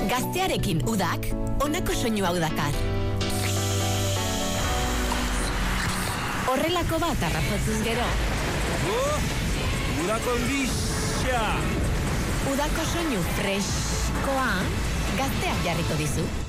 Gaztearekin udak, honako soinu hau dakar. Horrelako bat arrazotzuz gero. Udako bixa! Udako soinu freskoa, gazteak jarriko dizu.